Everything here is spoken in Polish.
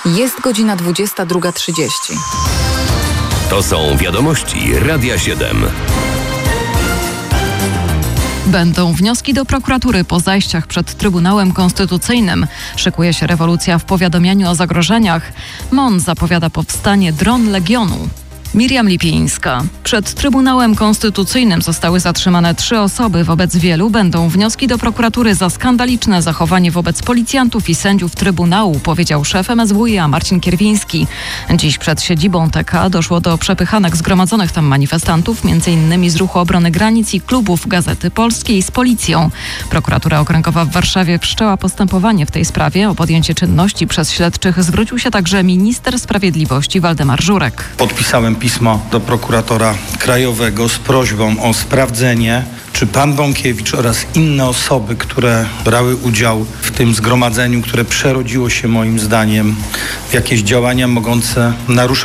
Jest godzina 22:30. To są wiadomości Radia 7. Będą wnioski do prokuratury po zajściach przed Trybunałem Konstytucyjnym. Szykuje się rewolucja w powiadamianiu o zagrożeniach. MON zapowiada powstanie dron Legionu. Miriam Lipińska. Przed Trybunałem Konstytucyjnym zostały zatrzymane 3 osoby. Wobec wielu będą wnioski do prokuratury za skandaliczne zachowanie wobec policjantów i sędziów Trybunału, powiedział szef MSWiA Marcin Kierwiński. Dziś przed siedzibą TK doszło do przepychanek zgromadzonych tam manifestantów, m.in. z Ruchu Obrony Granic i klubów Gazety Polskiej z policją. Prokuratura Okręgowa w Warszawie wszczęła postępowanie w tej sprawie. O podjęcie czynności przez śledczych zwrócił się także minister sprawiedliwości Waldemar Żurek. Podpisałem pismo do prokuratora krajowego z prośbą o sprawdzenie, czy pan Bąkiewicz oraz inne osoby, które brały udział w tym zgromadzeniu, które przerodziło się moim zdaniem w jakieś działania mogące naruszać